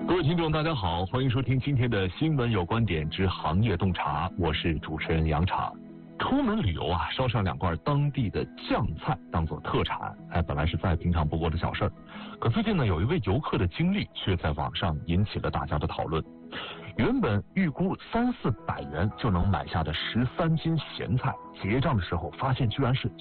各位听众，大家好，欢迎收听今天的新闻有观点之行业洞察，我是主持人杨昶。出门旅游啊，烧上2罐当地的酱菜当做特产，本来是再平常不过的小事儿。可最近呢，有一位游客的经历却在网上引起了大家的讨论。原本预估300-400元就能买下的13斤咸菜，结账的时候发现居然是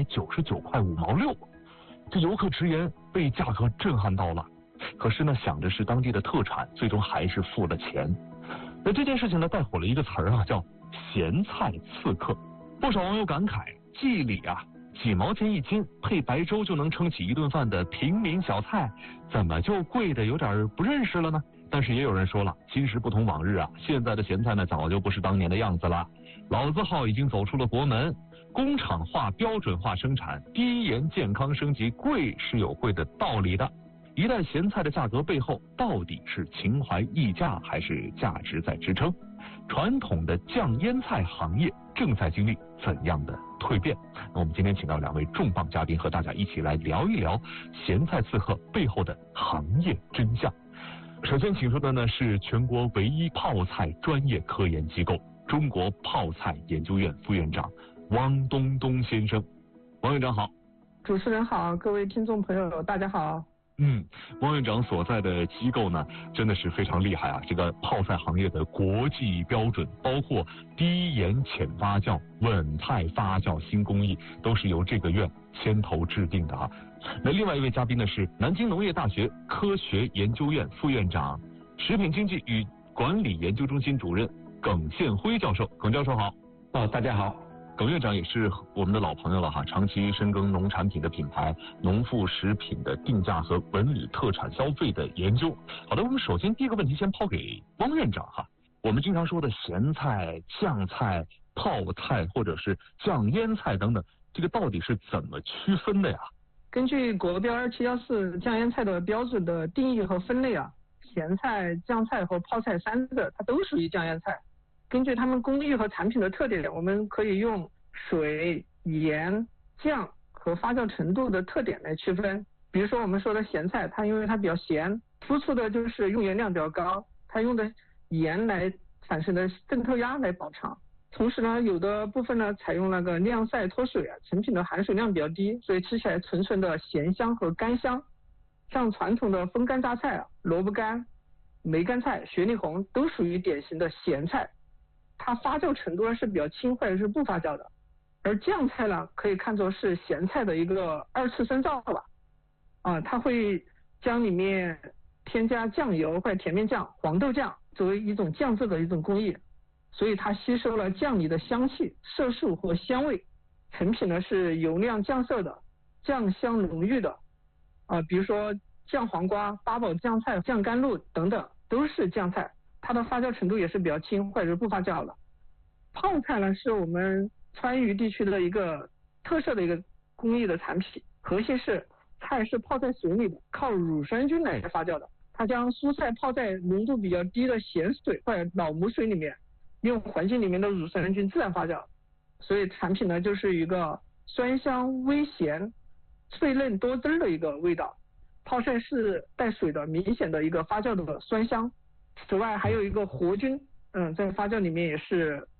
999块5毛6。这游客直言被价格震撼到了。可是呢，想着是当地的特产，最终还是付了钱。那这件事情呢，带火了一个词儿啊，叫咸菜刺客。不少网友感慨，记忆里啊，几毛钱1斤配白粥就能撑起一顿饭的平民小菜，怎么就贵的有点不认识了呢？但是也有人说了，今时不同往日啊，现在的咸菜呢，早就不是当年的样子了。老字号已经走出了国门，工厂化、标准化生产，低盐、健康、升级，贵是有贵的道理的。一袋咸菜的价格背后，到底是情怀溢价，还是价值在支撑？传统的酱腌菜行业正在经历怎样的蜕变？那我们今天请到2位重磅嘉宾，和大家一起来聊一聊咸菜刺客背后的行业真相。首先请出的呢是全国唯一泡菜专业科研机构中国泡菜研究院副院长汪东东先生。汪院长好。 主持人好，各位听众朋友大家好。 汪院长所在的机构呢，真的是非常厉害啊！这个泡菜行业的国际标准，包括低盐浅发酵、稳态发酵新工艺，都是由这个院牵头制定的啊。那另外一位嘉宾呢是南京农业大学科学研究院副院长、食品经济与管理研究中心主任耿宪辉教授。耿教授好。 大家好。 耿院长也是我们的老朋友了哈，长期深耕农产品的品牌、农副食品的定价和文旅特产消费的研究。好的，我们首先第一个问题先抛给汪院长哈。我们经常说的咸菜、酱菜、泡菜或者是酱腌菜等等，这个到底是怎么区分的呀？ 根据国标2714酱腌菜的标准的定义和分类啊，咸菜、酱菜和泡菜3个它都属于酱腌菜。根据它们工艺和产品的特点，我们可以用水、盐、酱和发酵程度的特点来区分。比如说我们说的咸菜，它因为它比较咸，突出的就是用盐量比较高，它用的盐来产生的渗透压来保长。同时呢，有的部分呢采用那个晾晒脱水啊，成品的含水量比较低，所以吃起来纯纯的咸香和干香。像传统的风干榨菜啊、萝卜干、梅干菜、雪里红都属于典型的咸菜。它发酵程度是比较轻或者是不发酵的，而酱菜呢，可以看作是咸菜的一个2次深造吧。它会将里面添加酱油或者甜面酱、黄豆酱作为一种酱制的一种工艺，所以它吸收了酱里的香气、色素和香味，成品呢是油亮酱色的、酱香浓郁的。比如说酱黄瓜、八宝酱菜、酱甘露等等都是酱菜。它的发酵程度也是比较轻或者是不发酵的。泡菜呢是我们川渝地区的一个特色的一个工艺的产品，核心是菜是泡在水里的，靠乳酸菌来发酵的。它将蔬菜泡在浓度比较低的咸水或者老母水里面，用环境里面的乳酸菌自然发酵，所以产品呢就是一个酸香微咸、脆嫩多汁的一个味道。泡菜是带水的，明显的一个发酵的酸香。此外还有一个活菌，在发酵里面也是